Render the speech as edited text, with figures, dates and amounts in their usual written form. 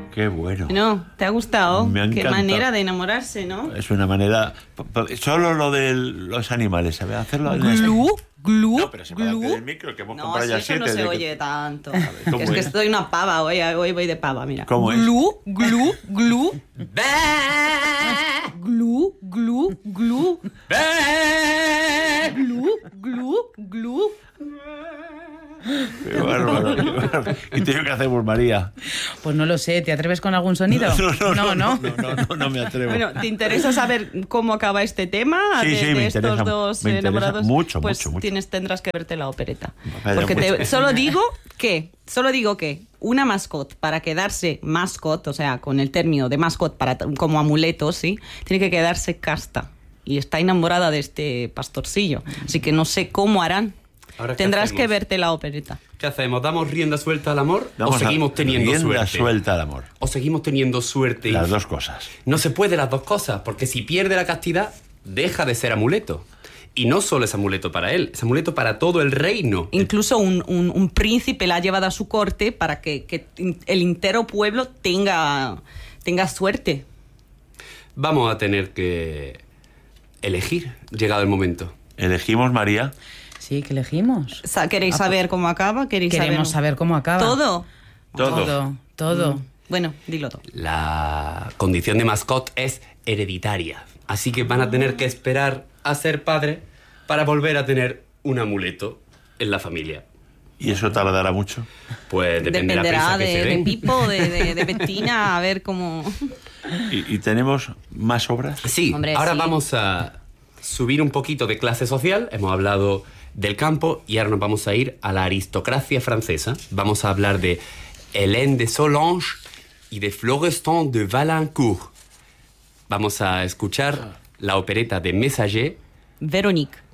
Qué bueno. ¿No? ¿Te ha gustado? Me ha Qué encantado. manera de enamorarse, ¿no? Es una manera... Solo lo de los animales, ¿sabes? Hacerlo en Glú, glú, No, pero se va a glú. hacer el micro, que hemos No, comprado si ya eso 7. no se oye tanto. ¿cómo Que es que es? estoy una pava, hoy voy de pava, mira. ¿Cómo es? Glú, glú, glú. Glú, glú, glú. Glú, glú, glú. Qué bárbaro, qué bárbaro. ¿Y tú qué hacemos, María? Pues no lo sé, ¿te atreves con algún sonido? No me atrevo. Bueno, ¿te interesa saber cómo acaba este tema Sí, de, sí, de me estos interesa, dos me interesa enamorados? mucho, pues mucho. tendrás que verte la opereta. Vaya, Porque mucho. solo digo que una mascot, para quedarse mascot, o sea, con el término de mascot como amuleto, ¿sí? Tiene que quedarse casta. Y está enamorada de este pastorcillo. Así que no sé cómo harán. Ahora, ¿qué Tendrás hacemos? que verte la opereta. ¿Qué hacemos? ¿Damos rienda suelta al amor Vamos o seguimos a teniendo rienda suerte? suelta al amor. O seguimos teniendo suerte. Las dos cosas. No se puede las dos cosas, porque si pierde la castidad, deja de ser amuleto. Y no solo es amuleto para él, es amuleto para todo el reino. Incluso un príncipe la ha llevado a su corte para que el entero pueblo tenga suerte. Vamos a tener que elegir, llegado el momento. ¿Elegimos, María? Sí, ¿qué elegimos? ¿Queréis saber cómo acaba? Queremos saber cómo acaba. ¿Todo? Todo. Bueno, dilo todo. La condición de mascot es hereditaria. Así que van a tener que esperar a ser padre para volver a tener un amuleto en la familia. ¿Y eso tardará mucho? Pues depende Dependerá de la prisa que se de den. Pipo, de Bettina, a ver cómo... ¿Y tenemos más obras? Sí, Hombre, ahora sí. vamos a subir un poquito de clase social. Hemos hablado del campo y ahora nos vamos a ir a la aristocracia francesa. Vamos a hablar de Hélène de Solange y de Florestan de Valancourt. Vamos a escuchar la opereta de Messager. Véronique.